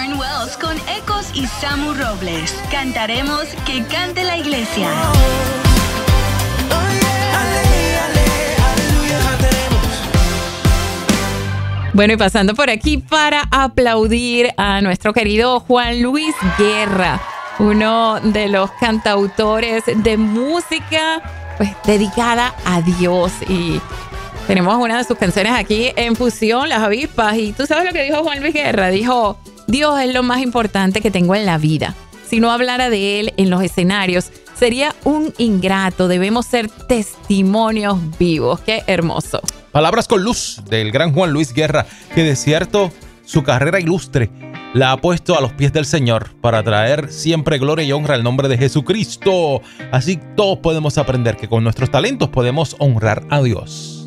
Warren Wells con Ecos y Samu Robles. Cantaremos Que Cante la Iglesia. Bueno, y pasando por aquí para aplaudir a nuestro querido Juan Luis Guerra, uno de los cantautores de música pues dedicada a Dios. Y tenemos una de sus canciones aquí en fusión, Las Avispas. Y tú sabes lo que dijo Juan Luis Guerra. Dijo: Dios es lo más importante que tengo en la vida. Si no hablara de Él en los escenarios, sería un ingrato. Debemos ser testimonios vivos. Qué hermoso. Palabras con luz del gran Juan Luis Guerra, que de cierto su carrera ilustre la ha puesto a los pies del Señor para traer siempre gloria y honra al nombre de Jesucristo. Así todos podemos aprender que con nuestros talentos podemos honrar a Dios.